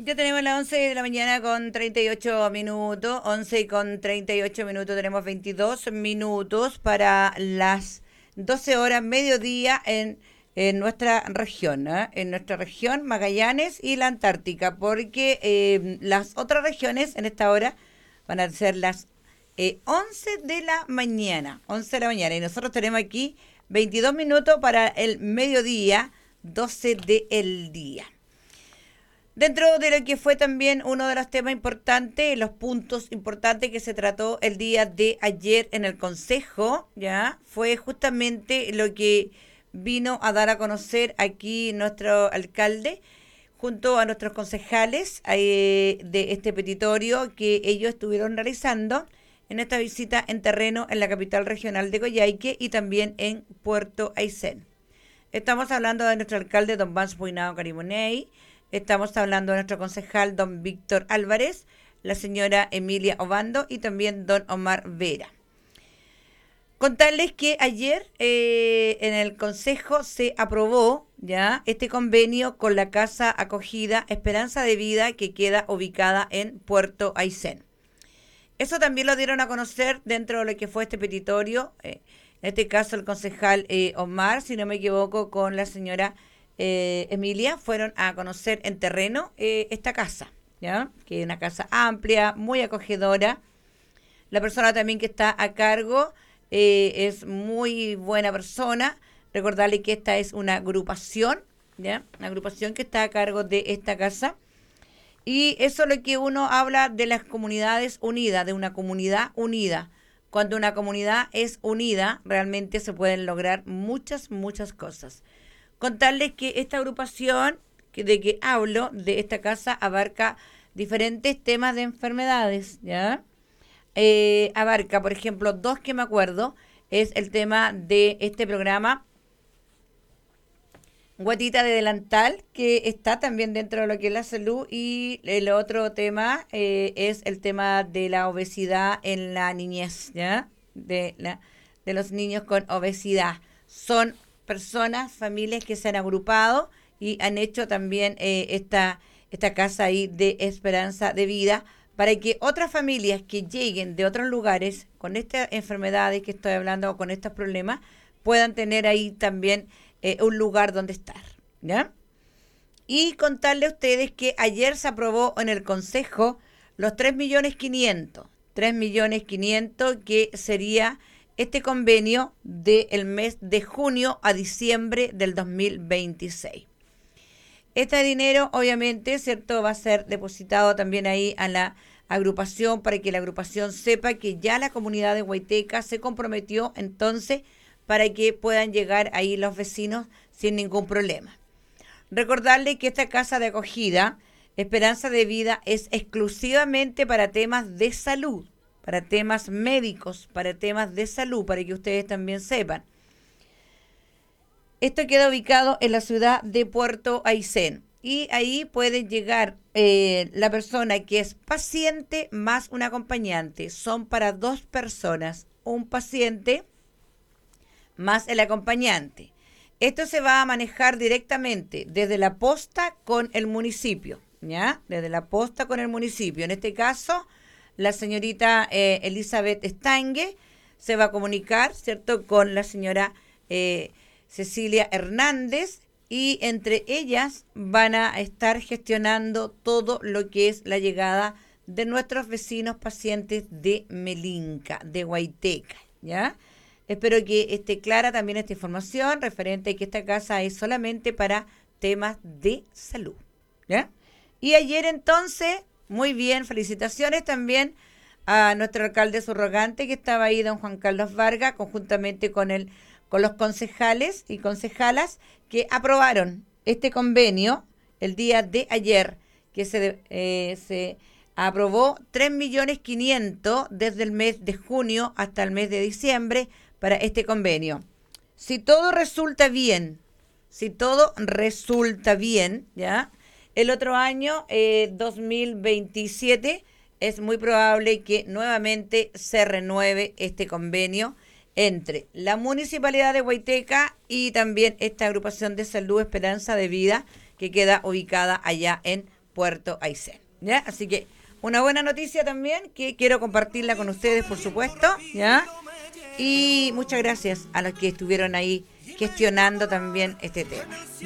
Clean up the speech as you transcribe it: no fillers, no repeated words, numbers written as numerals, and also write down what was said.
Ya tenemos las 11 de la mañana con 38 minutos, 11 con 38 minutos, tenemos 22 minutos para las 12 horas mediodía en nuestra región, ¿eh? En nuestra región, Magallanes y la Antártica, porque las otras regiones en esta hora van a ser las 11 de la mañana, 11 de la mañana, y nosotros tenemos aquí 22 minutos para el mediodía, 12 del día. Dentro de lo que fue también uno de los temas importantes, los puntos importantes que se trató el día de ayer en el Consejo, ya fue justamente lo que vino a dar a conocer aquí nuestro alcalde junto a nuestros concejales de este petitorio que ellos estuvieron realizando en esta visita en terreno en la capital regional de Coyhaique y también en Puerto Aysén. Estamos hablando de nuestro alcalde, don Vance Puinao Carimoney. Estamos hablando de nuestro concejal, don Víctor Álvarez, la señora Emilia Obando y también don Omar Vera. Contarles que ayer en el Consejo se aprobó ya este convenio con la Casa Acogida Esperanza de Vida que queda ubicada en Puerto Aysén. Eso también lo dieron a conocer dentro de lo que fue este petitorio, en este caso el concejal Omar, si no me equivoco, con la señora Emilia, fueron a conocer en terreno esta casa, ¿ya? Que es una casa amplia, muy acogedora. La persona también que está a cargo es muy buena persona. Recordarle que esta es una agrupación, ¿ya? Una agrupación que está a cargo de esta casa. Y eso es lo que uno habla de las comunidades unidas, de una comunidad unida. Cuando una comunidad es unida, realmente se pueden lograr muchas, muchas cosas. Contarles que esta agrupación de que hablo, de esta casa, abarca diferentes temas de enfermedades, ¿ya? Abarca, por ejemplo, dos que me acuerdo, es el tema de este programa Guatita de Delantal, que está también dentro de lo que es la salud, y el otro tema es el tema de la obesidad en la niñez, ¿ya? De los niños con obesidad. Son personas, familias que se han agrupado y han hecho también esta casa ahí de esperanza de vida para que otras familias que lleguen de otros lugares con estas enfermedades que estoy hablando o con estos problemas puedan tener ahí también un lugar donde estar, ¿ya? Y contarle a ustedes que ayer se aprobó en el Consejo los 3.500.000 que sería este convenio del mes de junio a diciembre del 2026. Este dinero, obviamente, ¿cierto?, va a ser depositado también ahí a la agrupación para que la agrupación sepa que ya la comunidad de Huayteca se comprometió entonces para que puedan llegar ahí los vecinos sin ningún problema. Recordarle que esta casa de acogida, Esperanza de Vida, es exclusivamente para temas de salud, para temas médicos, para temas de salud, para que ustedes también sepan. Esto queda ubicado en la ciudad de Puerto Aysén y ahí puede llegar la persona que es paciente más un acompañante. Son para dos personas, un paciente más el acompañante. Esto se va a manejar directamente desde la posta con el municipio, ¿ya? Desde la posta con el municipio. En este caso, la señorita Elizabeth Stange se va a comunicar, ¿cierto?, con la señora Cecilia Hernández y entre ellas van a estar gestionando todo lo que es la llegada de nuestros vecinos pacientes de Melinca, de Huayteca, ¿ya? Espero que esté clara también esta información referente a que esta casa es solamente para temas de salud, ¿ya? Y ayer entonces, muy bien, felicitaciones también a nuestro alcalde subrogante que estaba ahí, don Juan Carlos Vargas, conjuntamente con los concejales y concejalas que aprobaron este convenio el día de ayer, que se aprobó 3.500.000 desde el mes de junio hasta el mes de diciembre para este convenio. Si todo resulta bien, ¿ya? El otro año, 2027, es muy probable que nuevamente se renueve este convenio entre la Municipalidad de Huayteca y también esta agrupación de salud Esperanza de Vida que queda ubicada allá en Puerto Aysén, ¿ya? Así que una buena noticia también que quiero compartirla con ustedes, por supuesto, ¿ya? Y muchas gracias a los que estuvieron ahí gestionando también este tema.